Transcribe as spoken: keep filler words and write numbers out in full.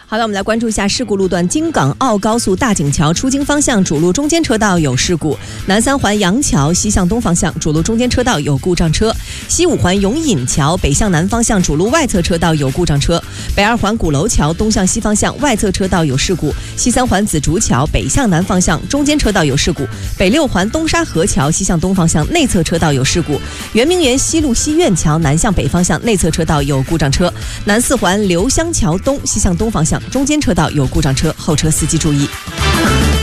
好的，我们来关注一下事故路段：京港澳高速大井桥出京方向主路中间车道有事故；南三环杨桥西向东方向主路中间车道有故障车；西五环永隐桥北向南方向主路外侧车道有故障车；北二环鼓楼桥东向西方向外侧车道有事故；西三环紫竹桥北向南方向中间车道有事故；北六环东沙河桥西向东方向内侧车道有事故；圆明园西路西苑桥南向北方向内侧车道有故障车；南四环刘香桥东西向东方向中间车道有故障车，后车司机注意。